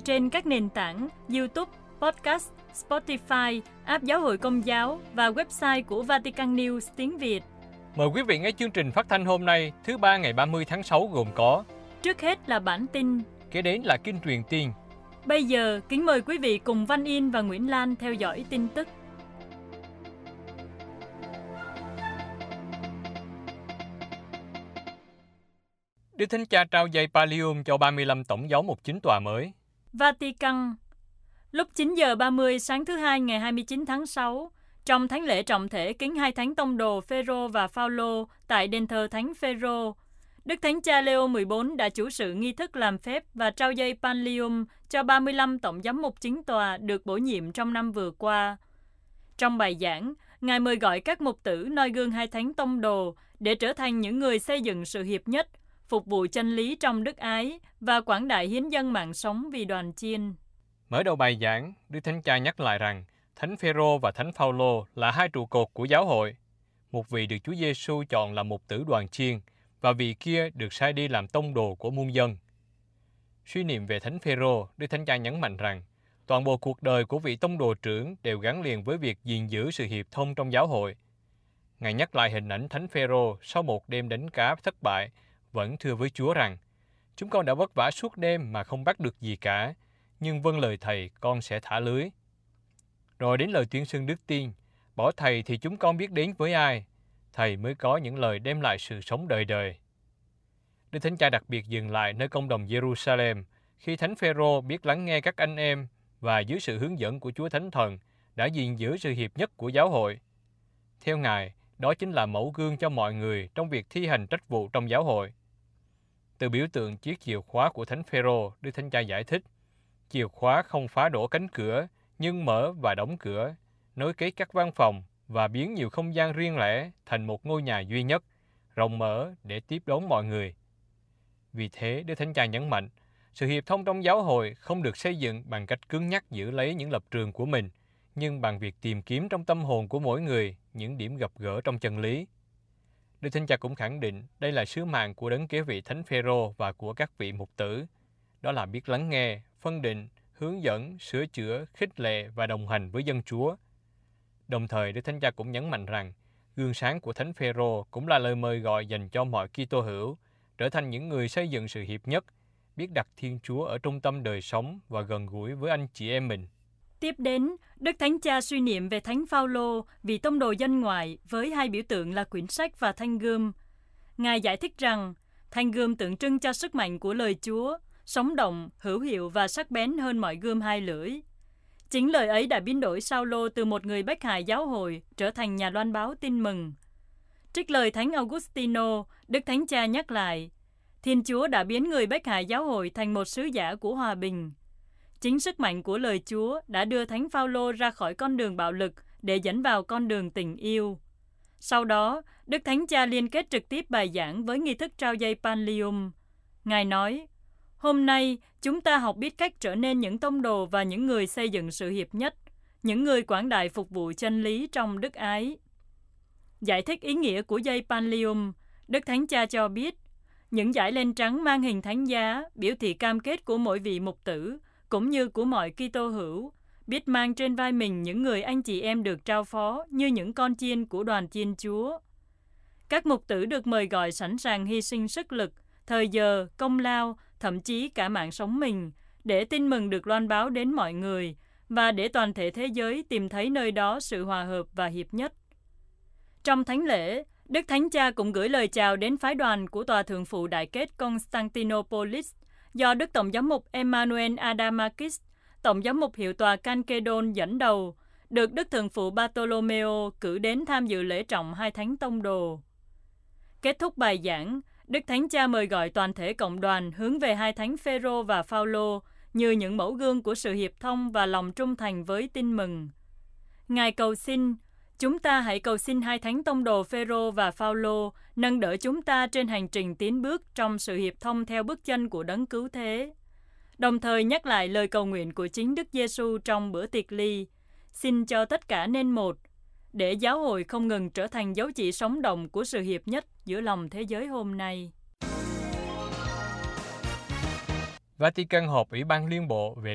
trên các nền tảng YouTube, Podcast, Spotify, app Giáo hội Công giáo và website của Vatican News tiếng Việt. Mời quý vị nghe chương trình phát thanh hôm nay, thứ Ba ngày 30 tháng 6 gồm có: Trước hết là bản tin, kế đến là kinh truyền tiên. Bây giờ, kính mời quý vị cùng Văn In và Nguyễn Lan theo dõi tin tức. Đức Thánh Cha trao dây Pallium cho 35 tổng giáo mục chính tòa mới. Vatican. Lúc 9 giờ 30 sáng thứ Hai ngày 29 tháng 6, trong thánh lễ trọng thể kính hai thánh tông đồ Phêrô và Phaolô tại đền thờ Thánh Phêrô, Đức Thánh Cha Leo 14 đã chủ sự nghi thức làm phép và trao dây Pallium cho 35 tổng giám mục chính tòa được bổ nhiệm trong năm vừa qua. Trong bài giảng, Ngài mời gọi các mục tử noi gương hai thánh tông đồ để trở thành những người xây dựng sự hiệp nhất, phục vụ chân lý trong đức ái và quảng đại hiến dâng mạng sống vì đoàn chiên. Mở đầu bài giảng, Đức Thánh Cha nhắc lại rằng Thánh Phêrô và Thánh Phaolô là hai trụ cột của giáo hội. Một vị được Chúa Giêsu chọn làm mục tử đoàn chiên và vị kia được sai đi làm tông đồ của muôn dân. Suy niệm về Thánh Phêrô, Đức Thánh Cha nhấn mạnh rằng toàn bộ cuộc đời của vị tông đồ trưởng đều gắn liền với việc gìn giữ sự hiệp thông trong giáo hội. Ngài nhắc lại hình ảnh Thánh Phêrô sau một đêm đánh cá thất bại, vẫn thưa với Chúa rằng: "Chúng con đã vất vả suốt đêm mà không bắt được gì cả, nhưng vâng lời Thầy con sẽ thả lưới." Rồi đến lời tuyên xưng đức tin: "Bỏ Thầy thì chúng con biết đến với ai? Thầy mới có những lời đem lại sự sống đời đời." Đức Thánh Cha đặc biệt dừng lại nơi công đồng Jerusalem khi Thánh Phêrô biết lắng nghe các anh em và dưới sự hướng dẫn của Chúa Thánh Thần đã gìn giữ sự hiệp nhất của giáo hội. Theo Ngài, đó chính là mẫu gương cho mọi người trong việc thi hành trách vụ trong giáo hội. Từ biểu tượng chiếc chìa khóa của Thánh Phêrô, Đức Thánh Cha giải thích: chìa khóa không phá đổ cánh cửa, nhưng mở và đóng cửa, nối kết các văn phòng và biến nhiều không gian riêng lẻ thành một ngôi nhà duy nhất, rộng mở để tiếp đón mọi người. Vì thế, Đức Thánh Cha nhấn mạnh, sự hiệp thông trong giáo hội không được xây dựng bằng cách cứng nhắc giữ lấy những lập trường của mình, nhưng bằng việc tìm kiếm trong tâm hồn của mỗi người những điểm gặp gỡ trong chân lý. Đức Thánh Cha cũng khẳng định đây là sứ mạng của đấng kế vị Thánh Phêrô và của các vị mục tử, đó là biết lắng nghe, phân định, hướng dẫn, sửa chữa, khích lệ và đồng hành với dân Chúa. Đồng thời, Đức Thánh Cha cũng nhấn mạnh rằng gương sáng của Thánh Phêrô cũng là lời mời gọi dành cho mọi Kitô hữu trở thành những người xây dựng sự hiệp nhất, biết đặt Thiên Chúa ở trung tâm đời sống và gần gũi với anh chị em mình. Tiếp đến, Đức Thánh Cha suy niệm về Thánh Phaolô, vị tông đồ dân ngoại, với hai biểu tượng là quyển sách và thanh gươm. Ngài giải thích rằng, thanh gươm tượng trưng cho sức mạnh của lời Chúa, sống động, hữu hiệu và sắc bén hơn mọi gươm hai lưỡi. Chính lời ấy đã biến đổi Sao-lô từ một người bách hại giáo hội trở thành nhà loan báo tin mừng. Trích lời Thánh Augustino, Đức Thánh Cha nhắc lại, Thiên Chúa đã biến người bách hại giáo hội thành một sứ giả của hòa bình. Chính sức mạnh của lời Chúa đã đưa Thánh Phaolô ra khỏi con đường bạo lực để dẫn vào con đường tình yêu. Sau đó, Đức Thánh Cha liên kết trực tiếp bài giảng với nghi thức trao dây Pallium. Ngài nói, hôm nay chúng ta học biết cách trở nên những tông đồ và những người xây dựng sự hiệp nhất, những người quảng đại phục vụ chân lý trong đức ái. Giải thích ý nghĩa của dây Pallium, Đức Thánh Cha cho biết, những dải len trắng mang hình thánh giá biểu thị cam kết của mỗi vị mục tử, cũng như của mọi Kitô hữu, biết mang trên vai mình những người anh chị em được trao phó như những con chiên của đoàn chiên Chúa. Các mục tử được mời gọi sẵn sàng hy sinh sức lực, thời giờ, công lao, thậm chí cả mạng sống mình, để tin mừng được loan báo đến mọi người, và để toàn thể thế giới tìm thấy nơi đó sự hòa hợp và hiệp nhất. Trong thánh lễ, Đức Thánh Cha cũng gửi lời chào đến phái đoàn của Tòa Thượng phụ Đại kết Constantinopolis do Đức Tổng giám mục Emmanuel Adamakis, Tổng giám mục hiệu tòa Chalcedon dẫn đầu, được Đức Thượng phụ Bartolomeo cử đến tham dự lễ trọng hai thánh tông đồ. Kết thúc bài giảng, Đức Thánh Cha mời gọi toàn thể cộng đoàn hướng về hai thánh Phêrô và Phaolô như những mẫu gương của sự hiệp thông và lòng trung thành với tin mừng. Ngài cầu xin, chúng ta hãy cầu xin hai thánh tông đồ Phêrô và Phaolô nâng đỡ chúng ta trên hành trình tiến bước trong sự hiệp thông theo bước chân của đấng cứu thế. Đồng thời nhắc lại lời cầu nguyện của chính Đức Giêsu trong bữa tiệc ly, xin cho tất cả nên một, để giáo hội không ngừng trở thành dấu chỉ sống động của sự hiệp nhất giữa lòng thế giới hôm nay. Vatican họp Ủy ban Liên bộ về